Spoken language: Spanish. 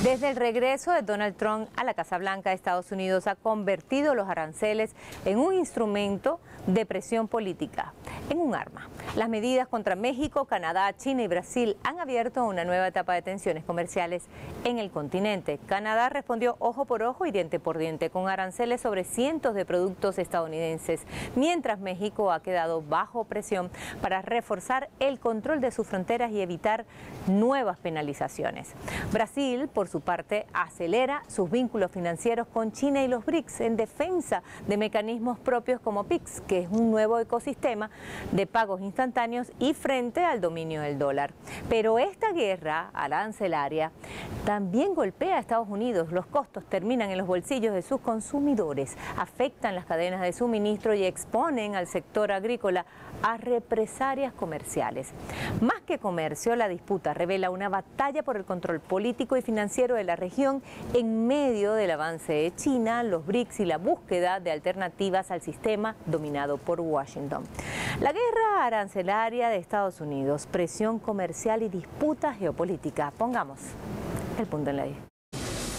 Desde el regreso de Donald Trump a la Casa Blanca, Estados Unidos ha convertido los aranceles en un instrumento de presión política, en un arma. Las medidas contra México, Canadá, China y Brasil han abierto una nueva etapa de tensiones comerciales en el continente. Canadá respondió ojo por ojo y diente por diente con aranceles sobre cientos de productos estadounidenses, mientras México ha quedado bajo presión para reforzar el control de sus fronteras y evitar nuevas penalizaciones. Brasil, por su parte, acelera sus vínculos financieros con China y los BRICS en defensa de mecanismos propios como PIX, que es un nuevo ecosistema de pagos instantáneos y frente al dominio del dólar. Pero esta guerra arancelaria también golpea a Estados Unidos. Los costos terminan en los bolsillos de sus consumidores, afectan las cadenas de suministro y exponen al sector agrícola a represalias comerciales. Más que comercio, la disputa revela una batalla por el control político y financiero de la región en medio del avance de China, los BRICS y la búsqueda de alternativas al sistema dominado por Washington. La guerra arancelaria de Estados Unidos, presión comercial y disputa geopolítica. Pongamos el punto en la I.